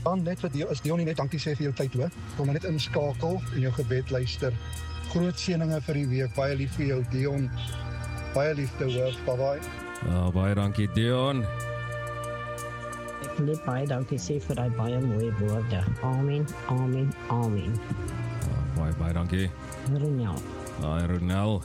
Dan net vir die, as Dion nie net dankie sê vir jou tyd hoor. Kom net inskakel en jou gebed luister. Groot seëninge vir die week. Baie lief vir jou Dion. Baie liefde hoor. Bye. Baie dankie Dion. Ek wil net baie dankie sê vir die baie mooie woorde. Amen, amen, amen. Baie dankie. Ronel. Ronel.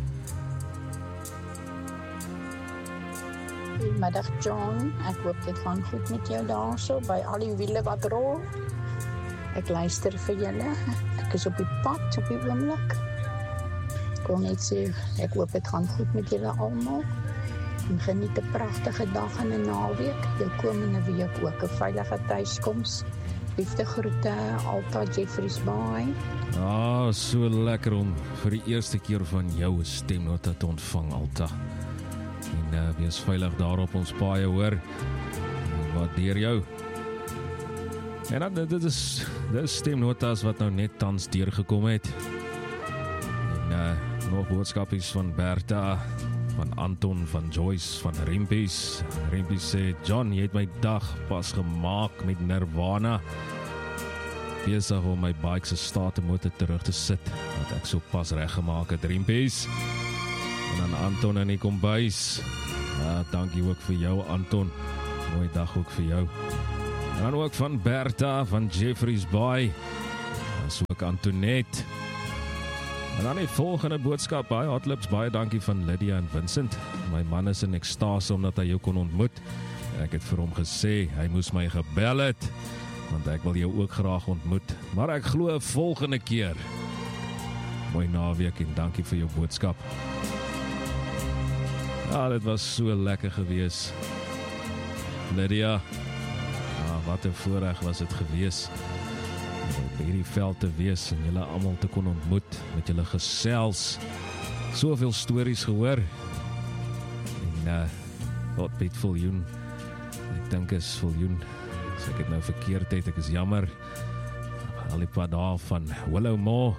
Goedemiddag John, ek hoop dit gaan goed met jou daarso by al die wiele wat rol. Ek luister vir julle. Ek is op die pad op die oomblik. Ek wil net sê, ek hoop dit gaan goed met julle almal. En geniet 'n pragtige dag en 'n naweek. Jou komende week ook 'n veilige tuiskoms. Liefde groete, Alta Jeffreys Bay. So lekker om vir die eerste keer van jou 'n stemnota te ontvang, Alta. En wees veilig daar op ons paaie, hoor. Waardeer jou. En dan, dit is stemnotas wat nou net tans deurgekom het. En nog boodskapies van Bertha, van Anton, van Joyce, van Rempies. Rempies sê, John, jy het my dag pas gemaak met Nirvana. Besig om my bike se statemotor terug te sit, wat ek so pas reggemaak het, Rempies. En dan Anton in die kombuis. Dankie ook vir jou, Anton. Mooi dag ook vir jou. En dan ook van Bertha, van Jeffreys Bay. En so ook Antoinette. En dan die volgende boodskap, baie hotlips, baie dankie van Lydia en Vincent. My man is in ekstase omdat hy jou kon ontmoet. Ek het vir hom gesê, hy moes my gebel het, want ek wil jou ook graag ontmoet. Maar ek glo volgende keer. Mooi naweek en dankie vir jou boodskap. Dit was so lekker gewees. Lydia, wat 'n voorreg was dit gewees. Op hierdie veld te wees en julle almal te kon ontmoet, met julle gesels. Soveel stories gehoor. En wat Piet Viljoen, ek dink is Viljoen, as ek het nou verkeerd het, ek is jammer. Al die pad daar van Willowmore.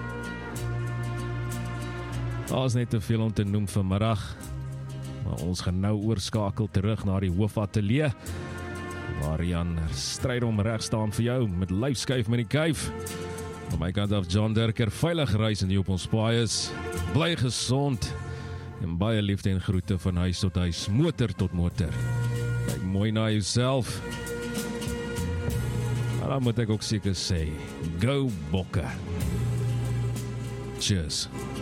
Daar is net te veel om te noem vanmiddag. Maar ons gaan nou oorskakel terug na die hoofateljee, waar Jan stryd om reg staan vir jou, met lyfskuif met die kuif. Aan my kant af John Dirker, veilig reis en jy op ons paai is. Bly gesond, en baie liefde en groete van huis tot huis, motor tot motor. Kyk mooi na jouself. En dan moet ek ook seker sê, go Bokke. Cheers.